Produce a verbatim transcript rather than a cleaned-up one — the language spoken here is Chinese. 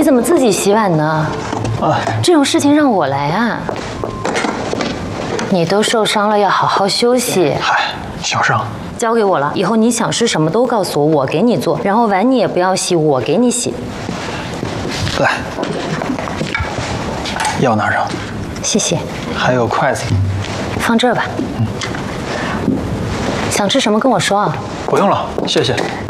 怎么自己洗碗呢？ 啊， 这种事情让我来啊！你都受伤了，要好好休息。 嗨，小伤。 交给我了，以后你想吃什么都告诉我，我给你做。然后碗你也不要洗，我给你洗。 来，药拿上。 谢谢。 还有筷子。 放这儿吧。嗯。想吃什么跟我说啊。 不用了，谢谢。